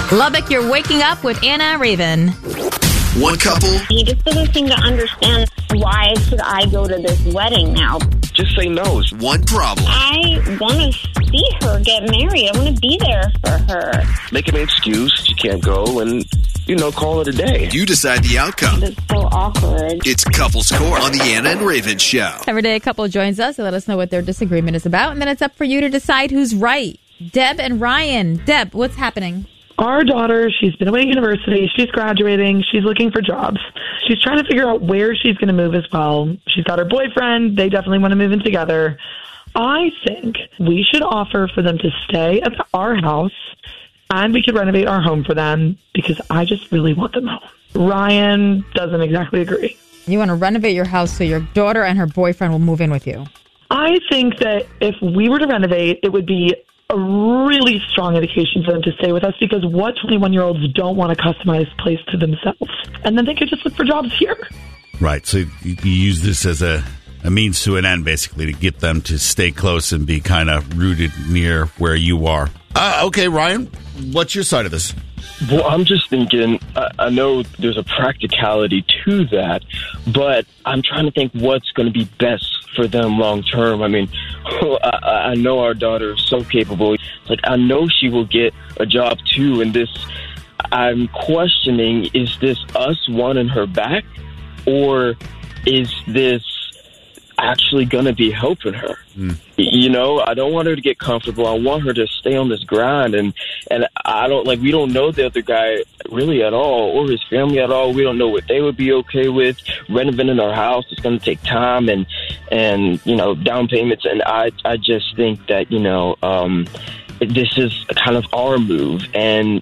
Lubbock, you're waking up with Anna Raven. One couple. He just doesn't seem to understand why should I go to this wedding now. Just say no. One problem. I want to see her get married. I want to be there for her. Make an excuse. You can't go and, call it a day. You decide the outcome. It's so awkward. It's Couples Court on the Anna and Raven Show. Every day a couple joins us to let us know what their disagreement is about, and then it's up for you to decide who's right. Deb and Ryan. Deb, what's happening? Our daughter, she's been away at university. She's graduating. She's looking for jobs. She's trying to figure out where she's going to move as well. She's got her boyfriend. They definitely want to move in together. I think we should offer for them to stay at our house, and we could renovate our home for them because I just really want them home. Ryan doesn't exactly agree. You want to renovate your house so your daughter and her boyfriend will move in with you? I think that if we were to renovate, it would be a really strong indication for them to stay with us because what 21-year-olds don't want a customized place to themselves? And then they could just look for jobs here. Right. So you use this as a means to an end, basically, to get them to stay close and be kind of rooted near where you are. Okay, Ryan, what's your side of this? Well, I'm just thinking, I know there's a practicality to that, but I'm trying to think what's going to be best for them long term. I mean, I know our daughter is so capable. Like, I know she will get a job too. And this, I'm questioning, is this us wanting her back, or is this actually going to be helping her? I don't want her to get comfortable. I want her to stay on this grind, and I don't we don't know the other guy really at all, or his family at all. We don't know what they would be okay with. Renovating our house, it's going to take time and down payments, and I just think that this is kind of our move, and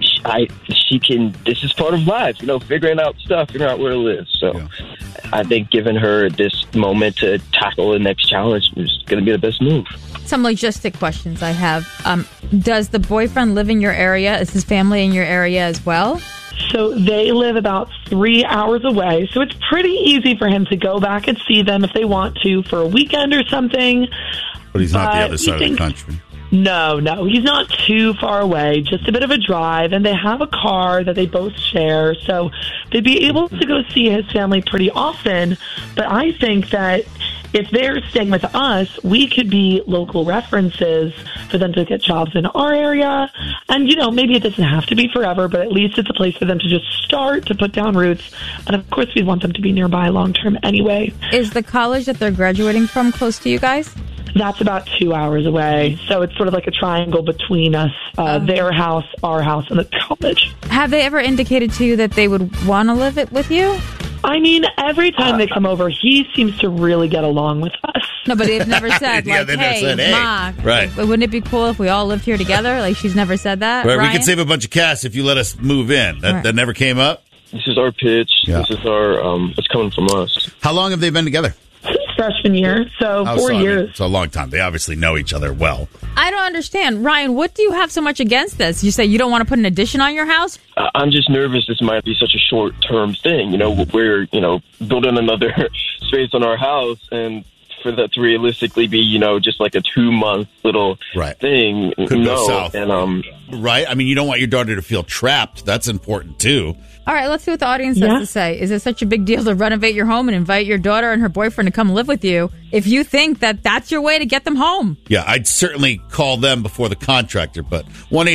this is part of life, figuring out stuff, figuring out where to live. So yeah. I think giving her this moment to tackle the next challenge is going to be the best move. Some logistic questions I have. Does the boyfriend live in your area? Is his family in your area as well? So they live about 3 hours away. So it's pretty easy for him to go back and see them if they want to for a weekend or something. But he's not the other side of the country. No, he's not too far away, just a bit of a drive, and they have a car that they both share, so they'd be able to go see his family pretty often. But I think that if they're staying with us, we could be local references for them to get jobs in our area. And, maybe it doesn't have to be forever, but at least it's a place for them to just start, to put down roots. And, of course, we want them to be nearby long-term anyway. Is the college that they're graduating from close to you guys? That's about 2 hours away. So it's sort of like a triangle between us, their house, our house, and the college. Have they ever indicated to you that they would want to live it with you? I mean, every time they come over, he seems to really get along with us. No, but they've never said, hey, Ma, right. Wouldn't it be cool if we all lived here together? Like, she's never said that, right? Ryan? We could save a bunch of cash if you let us move in. That never came up? This is our pitch. Yeah. This is our, it's coming from us. How long have they been together? Freshman year, so 4 years. It's a long time. They obviously know each other well. I don't understand. Ryan, what do you have so much against this? You say you don't want to put an addition on your house? I'm just nervous this might be such a short-term thing. We're, building another space on our house, and for that to realistically be, just like a 2-month little thing. Could go south. And, right? I mean, you don't want your daughter to feel trapped. That's important, too. All right, let's see what the audience has to say. Is it such a big deal to renovate your home and invite your daughter and her boyfriend to come live with you if you think that that's your way to get them home? Yeah, I'd certainly call them before the contractor, but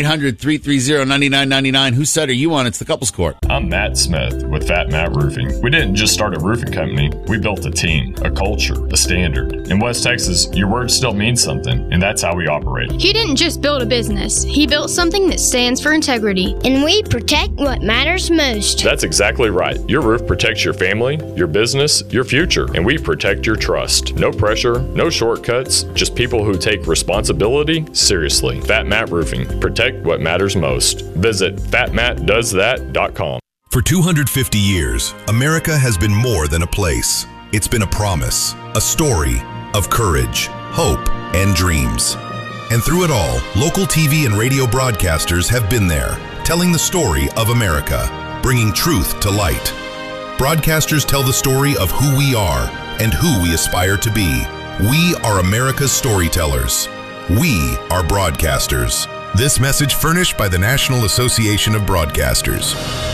1-800-330-9999. Whose side are you on? It's the Couples Court. I'm Matt Smith with Fat Matt Roofing. We didn't just start a roofing company. We built a team, a culture, a standard. In West Texas, your word still means something, and that's how we operate. He didn't just build a business. He built something that stands for integrity. And we protect what matters most. That's exactly right. Your roof protects your family, your business, your future, and we protect your trust. No pressure, no shortcuts, just people who take responsibility seriously. Fat Matt Roofing. Protect what matters most. Visit fatmattdoesthat.com. For 250 years, America has been more than a place. It's been a promise, a story of courage, hope, and dreams. And through it all, local TV and radio broadcasters have been there, telling the story of America, bringing truth to light. Broadcasters tell the story of who we are and who we aspire to be. We are America's storytellers. We are broadcasters. This message furnished by the National Association of Broadcasters.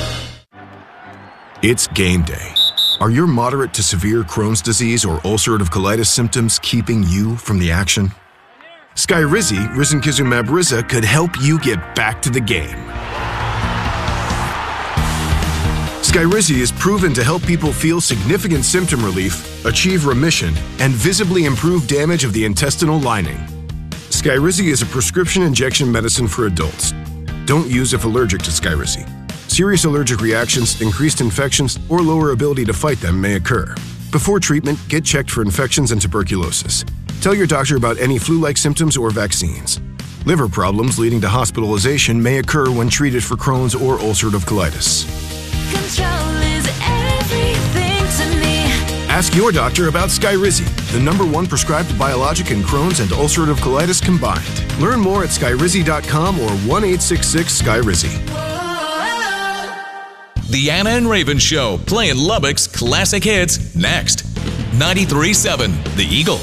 It's game day. Are your moderate to severe Crohn's disease or ulcerative colitis symptoms keeping you from the action? Skyrizi, risankizumab Riza, could help you get back to the game. Skyrizi is proven to help people feel significant symptom relief, achieve remission, and visibly improve damage of the intestinal lining. Skyrizi is a prescription injection medicine for adults. Don't use if allergic to Skyrizi. Serious allergic reactions, increased infections, or lower ability to fight them may occur. Before treatment, get checked for infections and tuberculosis. Tell your doctor about any flu-like symptoms or vaccines. Liver problems leading to hospitalization may occur when treated for Crohn's or ulcerative colitis. Control is everything to me. Ask your doctor about Skyrizi, the #1 prescribed biologic in Crohn's and ulcerative colitis combined. Learn more at skyrizi.com or 1-866-SKYRIZI. The Anna and Raven Show, playing Lubbock's classic hits next. 93.7 The Eagle.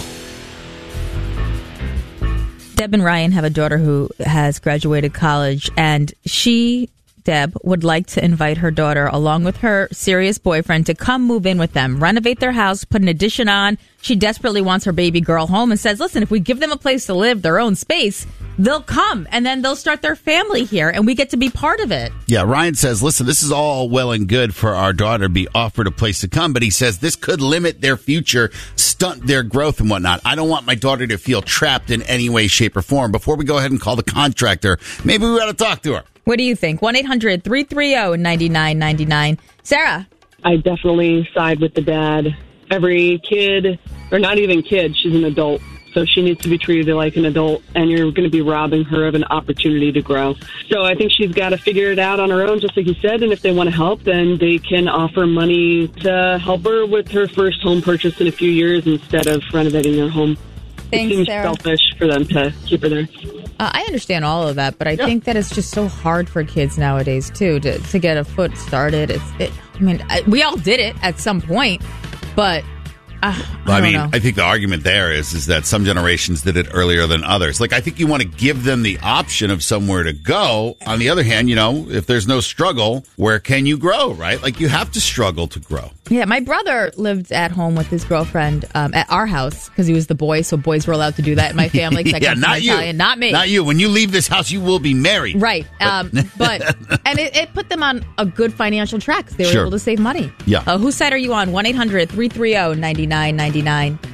Deb and Ryan have a daughter who has graduated college, and Deb, would like to invite her daughter, along with her serious boyfriend, to come move in with them, renovate their house, put an addition on. She desperately wants her baby girl home and says, listen, if we give them a place to live, their own space, they'll come and then they'll start their family here and we get to be part of it. Yeah, Ryan says, listen, this is all well and good for our daughter to be offered a place to come, but he says this could limit their future, stunt their growth and whatnot. I don't want my daughter to feel trapped in any way, shape, or form. Before we go ahead and call the contractor, maybe we ought to talk to her. What do you think? 1-800-330-9999. Sarah? I definitely side with the dad. Every kid, or not even kid, she's an adult. So she needs to be treated like an adult, and you're going to be robbing her of an opportunity to grow. So I think she's got to figure it out on her own, just like you said. And if they want to help, then they can offer money to help her with her first home purchase in a few years instead of renovating their home. Thanks, it seems Sarah. selfish for them to keep her there. I understand all of that, but I think that it's just so hard for kids nowadays, too, to get a foot started. We all did it at some point, but I don't know. I think the argument there is that some generations did it earlier than others. Like, I think you want to give them the option of somewhere to go. On the other hand, if there's no struggle, where can you grow, right? Like, you have to struggle to grow. Yeah, my brother lived at home with his girlfriend at our house because he was the boy, so boys were allowed to do that in my family. Yeah, not you. Italian, not me. Not you. When you leave this house, you will be married. Right. And it put them on a good financial track because they were able to save money. Yeah. Whose side are you on? 1-800-330-9999.